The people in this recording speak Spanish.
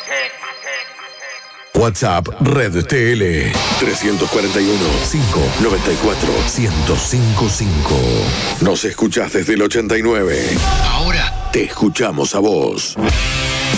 WhatsApp Red TL 341-594-1055. Nos escuchás desde el 89. Ahora te escuchamos a vos.